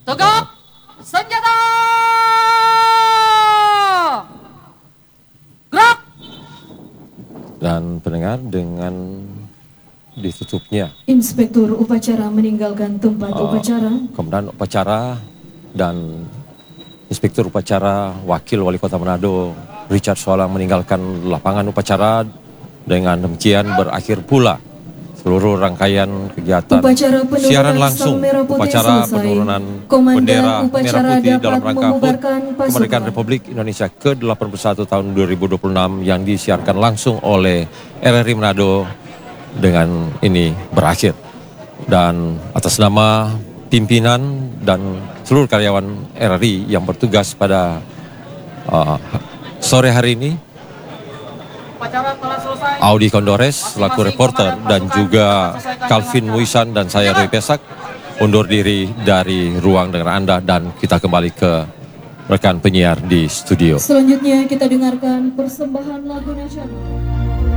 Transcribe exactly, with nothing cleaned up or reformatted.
Tegak senjata. Gerak. Dan pendengar, dengan ditutupnya Inspektur upacara meninggalkan tempat uh, upacara. Komandan upacara dan Inspektur upacara Wakil Wali Kota Manado Richard Soalang meninggalkan lapangan upacara. Dengan demikian berakhir pula seluruh rangkaian kegiatan Upacara siaran penurunan langsung sang merah putih upacara selesai. penurunan Komandan bendera upacara merah putih dapat dalam rangka membubarkan HUT pasukan. Kemerdekaan Republik Indonesia ke delapan puluh satu tahun dua ribu dua puluh enam yang disiarkan langsung oleh R R I Manado dengan ini berakhir. Dan atas nama pimpinan dan seluruh karyawan R R I yang bertugas pada uh, sore hari ini, Audi Kondores selaku reporter dan juga Calvin Muisan dan saya Roy Pesak undur diri dari ruang dengar Anda dan kita kembali ke rekan penyiar di studio. Selanjutnya kita dengarkan persembahan lagu nasional.